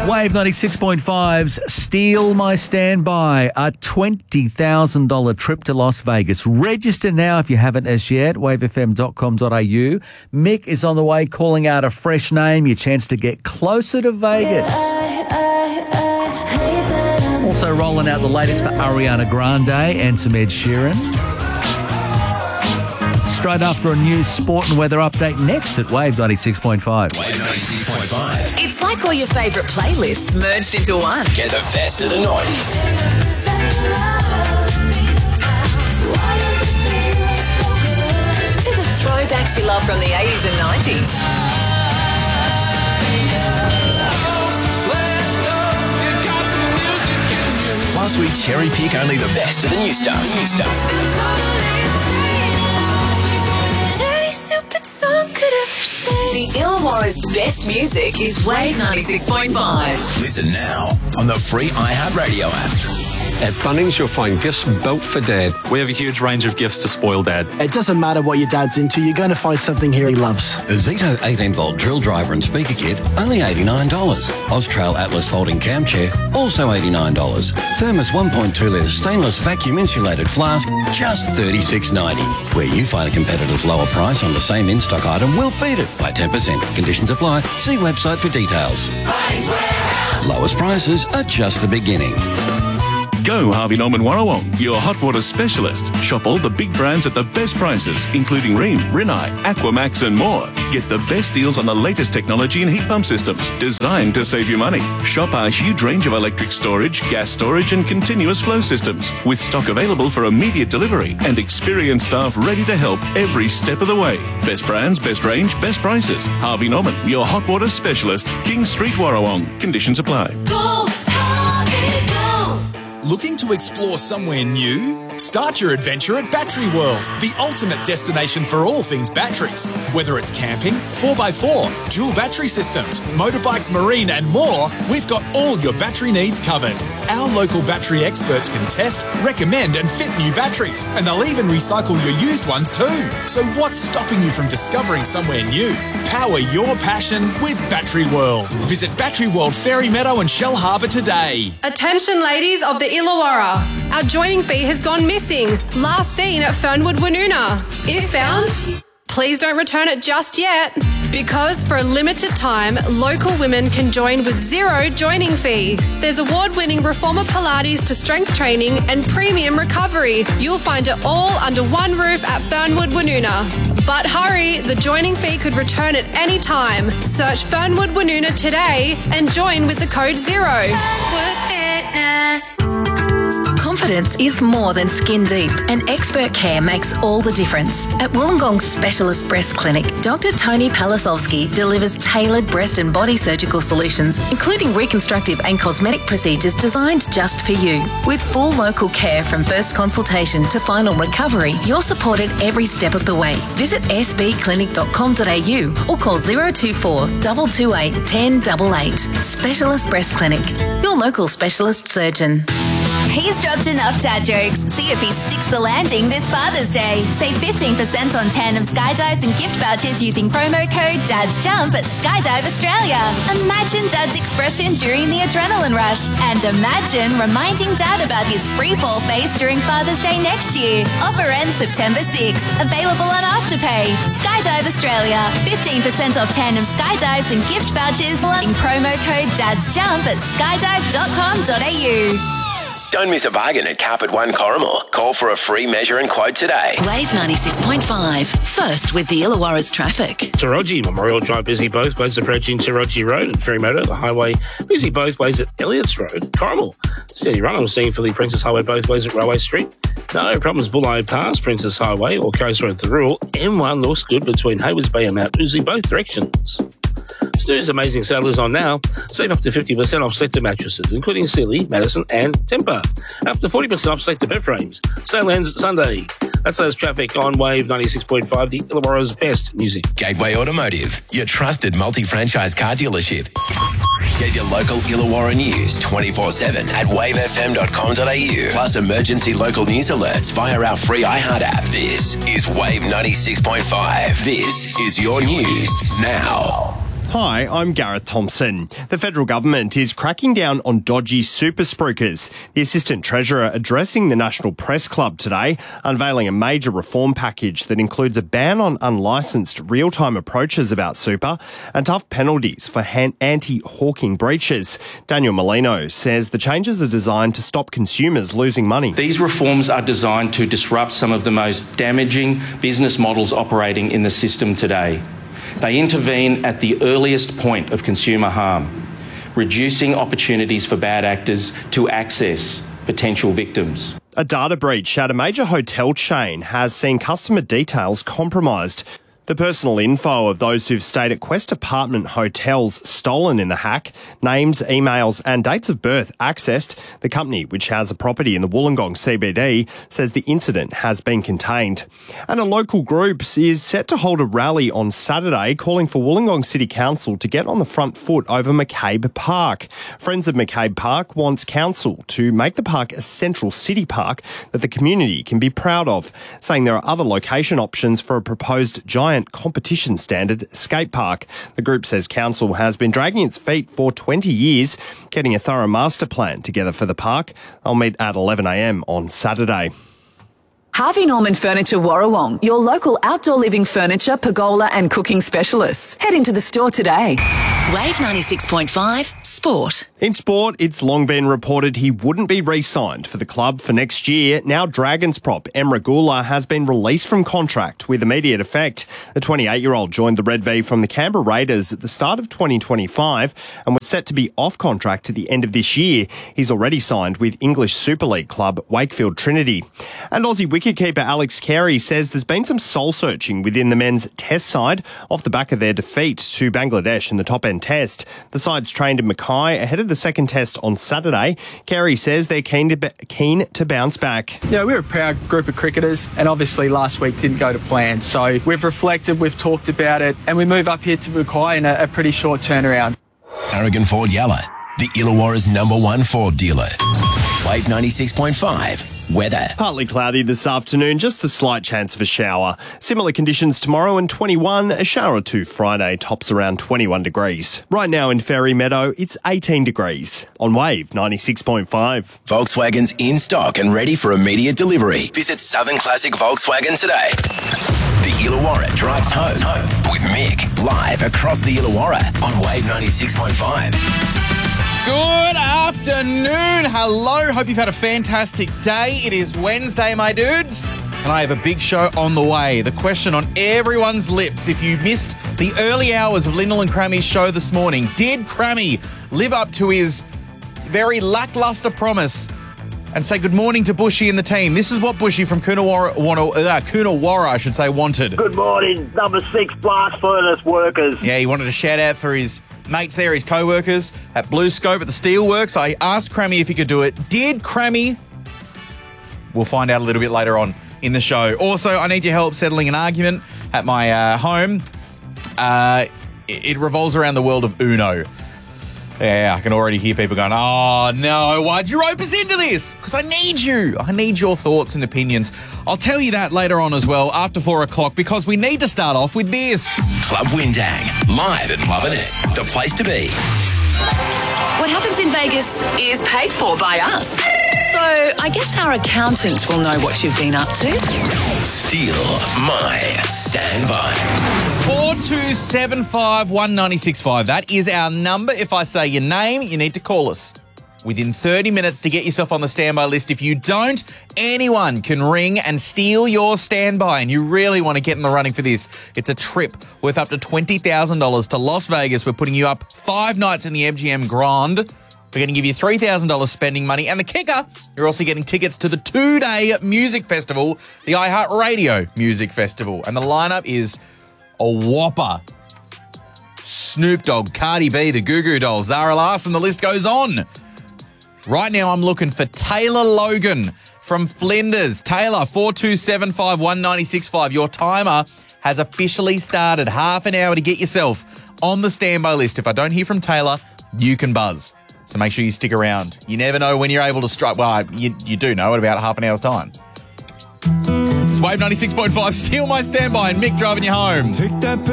Wave 96.5's Steal My Standby, a $20,000 trip to Las Vegas. Register now if you haven't as yet, wavefm.com.au. Mick is on the way calling out a fresh name, your chance to get closer to Vegas. Also rolling out the latest for Ariana Grande and some Ed Sheeran. Straight after a news, sport and weather update next at Wave 96.5. Wave 96.5. It's like all your favourite playlists merged into one. Get the best of the noise. To the throwbacks you love from the 80s and 90s. Plus, we cherry pick only the best of the new stuff. The Illawarra's best music is Wave 96.5. Listen now on the free iHeartRadio app. At Bunnings, you'll find gifts built for Dad. We have a huge range of gifts to spoil Dad. It doesn't matter what your dad's into, you're going to find something here he loves. A Zito 18-volt drill driver and speaker kit, only $89. Austrail Atlas folding cam chair, also $89. Thermos 1.2-litre stainless vacuum insulated flask, just $36.90. Where you find a competitor's lower price on the same in-stock item, we'll beat it by 10%. Conditions apply. See website for details. Lowest prices are just the beginning. Go Harvey Norman Warrawong, your hot water specialist. Shop all the big brands at the best prices, including Rheem, Rinnai, Aquamax and more. Get the best deals on the latest technology and heat pump systems designed to save you money. Shop our huge range of electric storage, gas storage and continuous flow systems with stock available for immediate delivery and experienced staff ready to help every step of the way. Best brands, best range, best prices. Harvey Norman, your hot water specialist. King Street Warrawong. Conditions apply. Go, Harvey, go! Looking to explore somewhere new? Start your adventure at Battery World, the ultimate destination for all things batteries. Whether it's camping, 4x4, dual battery systems, motorbikes, marine and more, we've got all your battery needs covered. Our local battery experts can test, recommend and fit new batteries, and they'll even recycle your used ones too. So what's stopping you from discovering somewhere new? Power your passion with Battery World. Visit Battery World Ferry Meadow and Shell Harbour today. Attention ladies of the Illawarra. Our joining fee has gone missing. Last seen at Fernwood Woonona. If found, please don't return it just yet. Because for a limited time, local women can join with zero joining fee. There's award-winning reformer Pilates to strength training and premium recovery. You'll find it all under one roof at Fernwood Woonona. But hurry, the joining fee could return at any time. Search Fernwood Woonona today and join with the code ZERO. Confidence is more than skin deep, and expert care makes all the difference. At Wollongong Specialist Breast Clinic, Dr. Tony Palasovsky delivers tailored breast and body surgical solutions, including reconstructive and cosmetic procedures designed just for you. With full local care from first consultation to final recovery, you're supported every step of the way. Visit sbclinic.com.au or call 024 228 1088. Specialist Breast Clinic, your local specialist surgeon. He's dropped enough dad jokes. See if he sticks the landing this Father's Day. Save 15% on tandem skydives and gift vouchers using promo code DADSJUMP at Skydive Australia. Imagine Dad's expression during the adrenaline rush. And imagine reminding Dad about his free fall face during Father's Day next year. Offer ends September 6. Available on Afterpay. Skydive Australia. 15% off tandem skydives and gift vouchers using promo code DADSJUMP at skydive.com.au. Don't miss a bargain at Carpet One Corrimal. Call for a free measure and quote today. Wave 96.5. First with the Illawarra's traffic. Taroji Memorial Drive busy both ways approaching Taroji Road and Ferrymotor. The highway busy both ways at Elliots Road. Corrimal. Steady run I'm seeing for the Princess Highway both ways at Railway Street. No problems Bulleye Pass, Princess Highway or Coast Road to Rural. M1 looks good between Haywards Bay and Mount Uzi, both directions. Snooze amazing sale is on now. Save up to 50% off sector mattresses, including Sealy, Madison and Tempur. Up to 40% off sector bed frames. Sale ends Sunday. That's those traffic on Wave 96.5, the Illawarra's best music. Gateway Automotive, your trusted multi-franchise car dealership. Get your local Illawarra news 24/7 at wavefm.com.au. Plus emergency local news alerts via our free iHeart app. This is Wave 96.5. This is your news now. Hi, I'm Gareth Thompson. The federal government is cracking down on dodgy super spruikers. The Assistant Treasurer addressing the National Press Club today, unveiling a major reform package that includes a ban on unlicensed real-time approaches about super and tough penalties for anti-hawking breaches. Daniel Molino says the changes are designed to stop consumers losing money. These reforms are designed to disrupt some of the most damaging business models operating in the system today. They intervene at the earliest point of consumer harm, reducing opportunities for bad actors to access potential victims. A data breach at a major hotel chain has seen customer details compromised. The personal info of those who've stayed at Quest Apartment hotels stolen in the hack, names, emails and dates of birth accessed. The company, which has a property in the Wollongong CBD, says the incident has been contained. And a local group is set to hold a rally on Saturday calling for Wollongong City Council to get on the front foot over McCabe Park. Friends of McCabe Park wants council to make the park a central city park that the community can be proud of, saying there are other location options for a proposed giant competition standard skate park. The group says council has been dragging its feet for 20 years, getting a thorough master plan together for the park. I'll meet at 11 a.m. on Saturday. Harvey Norman Furniture Warrawong, your local outdoor living furniture, pergola and cooking specialists. Head into the store today. Wave 96.5 Sport. In sport, it's long been reported he wouldn't be re-signed for the club for next year. Now Dragons prop Emre Gula has been released from contract with immediate effect. The 28-year-old joined the Red V from the Canberra Raiders at the start of 2025 and was set to be off contract at the end of this year. He's already signed with English Super League club Wakefield Trinity. And Aussie wicketkeeper Alex Carey says there's been some soul-searching within the men's test side off the back of their defeat to Bangladesh in the top-end test. The side's trained in Mackay ahead of the second test on Saturday. Carey says they're keen to bounce back. Yeah, we're a proud group of cricketers, and obviously last week didn't go to plan. So we've reflected, we've talked about it, and we move up here to Mackay in a pretty short turnaround. Aragon Ford Yalla, the Illawarra's #1 Ford dealer. Wave 96.5. Weather. Partly cloudy this afternoon, just a slight chance of a shower. Similar conditions tomorrow and 21, a shower or two Friday, tops around 21 degrees. Right now in Fairy Meadow, it's 18 degrees. On Wave 96.5. Volkswagen's in stock and ready for immediate delivery. Visit Southern Classic Volkswagen today. The Illawarra drives home with Mick, live across the Illawarra on Wave 96.5. Good afternoon. Hello. Hope you've had a fantastic day. It is Wednesday, my dudes, and I have a big show on the way. The question on everyone's lips, if you missed the early hours of Lyndall and Crammy's show this morning, did Crammy live up to his very lackluster promise and say good morning to Bushy and the team? This is what Bushy from Coonawarra, I should say, wanted. Good morning, number 6 blast furnace workers. Yeah, he wanted a shout out for his mates there, his co-workers at Blue Scope at the Steelworks. I asked Crammy if he could do it. Did Crammy? We'll find out a little bit later on in the show. Also, I need your help settling an argument at my home. It revolves around the world of Uno. Yeah, I can already hear people going, oh no, why'd you rope us into this? Because I need you. I need your thoughts and opinions. I'll tell you that later on as well, after 4 o'clock, because we need to start off with this. Club Windang, live at Lovin' It, the place to be. What happens in Vegas is paid for by us. So I guess our accountant will know what you've been up to. Steal my standby. 4275 1965. That is our number. If I say your name, you need to call us within 30 minutes to get yourself on the standby list. If you don't, anyone can ring and steal your standby, and you really want to get in the running for this. It's a trip worth up to $20,000 to Las Vegas. We're putting you up 5 nights in the MGM Grand. We're going to give you $3,000 spending money. And the kicker, you're also getting tickets to the 2-day music festival, the iHeartRadio Music Festival. And the lineup is a whopper. Snoop Dogg, Cardi B, the Goo Goo Dolls, Zara Larsson, the list goes on. Right now I'm looking for Taylor Logan from Flinders. Taylor, 4275 1965. Your timer has officially started. Half an hour to get yourself on the standby list. If I don't hear from Taylor, you can buzz. So make sure you stick around. You never know when you're able to strike. Well, you do know at about half an hour's time. It's Wave 96.5. Steal my standby and Mick driving you home.